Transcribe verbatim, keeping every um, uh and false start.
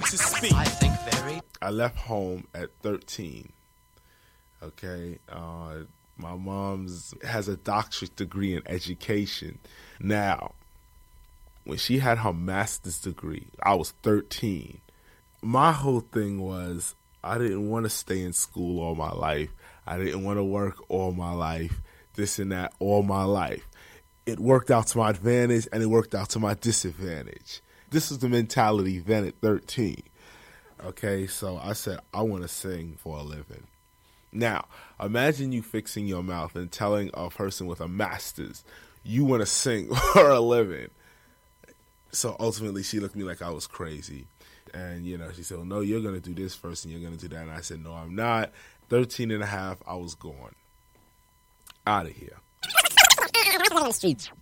to speak. I think very. I left home at thirteen. Okay, uh, my mom's has a doctorate degree in education. Now, when she had her master's degree, I was thirteen. My whole thing was I didn't want to stay in school all my life. I didn't want to work all my life, this and that all my life. It worked out to my advantage and it worked out to my disadvantage. This was the mentality then at thirteen. Okay, so I said, I want to sing for a living. Now, imagine you fixing your mouth and telling a person with a master's, you want to sing for a living. So ultimately, she looked at me like I was crazy. And, you know, she said, well, no, you're going to do this first and you're going to do that. And I said, no, I'm not. thirteen and a half, I was gone. Out of here.